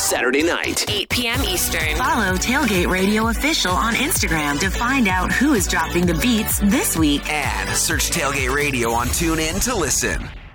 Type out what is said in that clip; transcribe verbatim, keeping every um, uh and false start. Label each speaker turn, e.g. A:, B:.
A: Saturday night.
B: eight p.m. Eastern.
C: Follow Tailgate Radio Official on Instagram to find out who is dropping the beats this week.
A: And search Tailgate Radio on TuneIn to listen.